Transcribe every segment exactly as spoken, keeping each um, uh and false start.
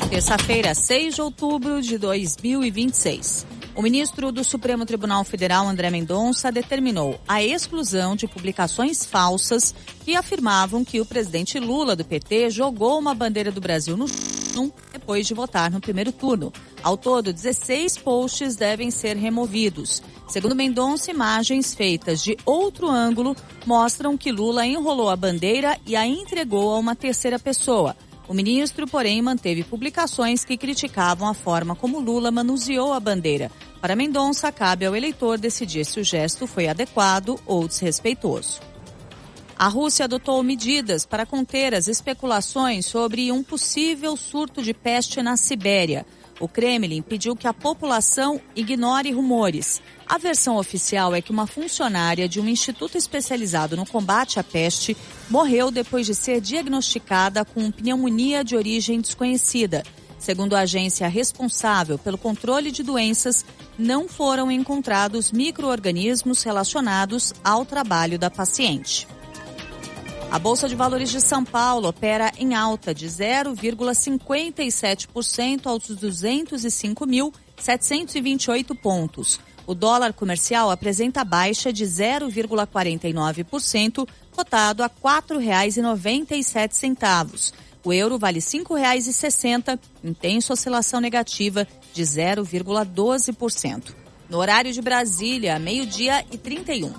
Terça-feira, seis de outubro de dois mil e vinte e seis. O ministro do Supremo Tribunal Federal, André Mendonça, determinou a exclusão de publicações falsas que afirmavam que o presidente Lula, do P T, jogou uma bandeira do Brasil no chão depois de votar no primeiro turno. Ao todo, dezesseis posts devem ser removidos. Segundo Mendonça, imagens feitas de outro ângulo mostram que Lula enrolou a bandeira e a entregou a uma terceira pessoa. O ministro, porém, manteve publicações que criticavam a forma como Lula manuseou a bandeira. Para Mendonça, cabe ao eleitor decidir se o gesto foi adequado ou desrespeitoso. A Rússia adotou medidas para conter as especulações sobre um possível surto de peste na Sibéria. O Kremlin pediu que a população ignore rumores. A versão oficial é que uma funcionária de um instituto especializado no combate à peste morreu depois de ser diagnosticada com pneumonia de origem desconhecida. Segundo a agência responsável pelo controle de doenças, não foram encontrados micro-organismos relacionados ao trabalho da paciente. A Bolsa de Valores de São Paulo opera em alta de zero vírgula cinquenta e sete por cento aos duzentos e cinco mil, setecentos e vinte e oito pontos. O dólar comercial apresenta baixa de zero vírgula quarenta e nove por cento, cotado a quatro reais e noventa e sete centavos. O euro vale cinco reais e sessenta centavos, intensa oscilação negativa de zero vírgula doze por cento. No horário de Brasília, meio-dia e trinta e um.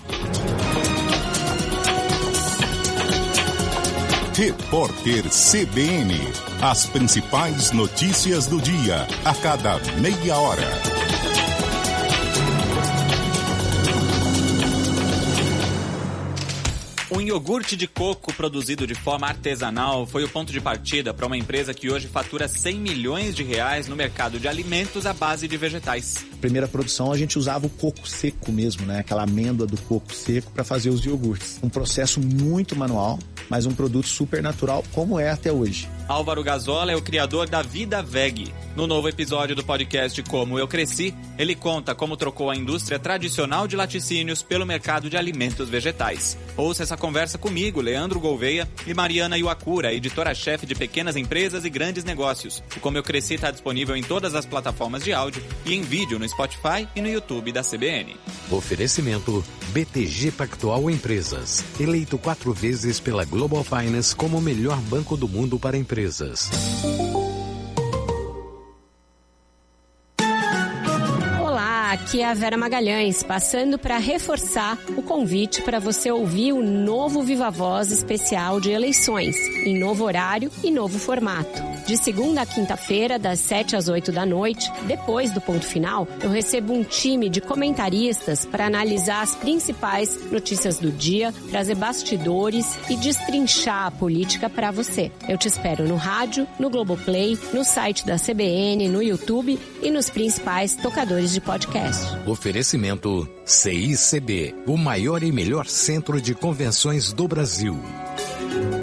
Repórter C B N. As principais notícias do dia, a cada meia hora. Um iogurte de coco produzido de forma artesanal foi o ponto de partida para uma empresa que hoje fatura cem milhões de reais no mercado de alimentos à base de vegetais. Primeira produção a gente usava o coco seco mesmo, né? Aquela amêndoa do coco seco para fazer os iogurtes. Um processo muito manual, mas um produto super natural como é até hoje. Álvaro Gazola é o criador da Vida Veg. No novo episódio do podcast Como Eu Cresci, ele conta como trocou a indústria tradicional de laticínios pelo mercado de alimentos vegetais. Ouça essa conversa comigo, Leandro Gouveia, e Mariana Iwakura, editora-chefe de pequenas empresas e grandes negócios. O Como Eu Cresci está disponível em todas as plataformas de áudio e em vídeo no Spotify e no YouTube da C B N. Oferecimento B T G Pactual Empresas, eleito quatro vezes pela Global Finance como o melhor banco do mundo para empresas. Aqui é a Vera Magalhães, passando para reforçar o convite para você ouvir o novo Viva Voz especial de eleições, em novo horário e novo formato. De segunda a quinta-feira, das sete às oito da noite, depois do ponto final, eu recebo um time de comentaristas para analisar as principais notícias do dia, trazer bastidores e destrinchar a política para você. Eu te espero no rádio, no Globoplay, no site da C B N, no YouTube e nos principais tocadores de podcast. Oferecimento C I C B, o maior e melhor centro de convenções do Brasil.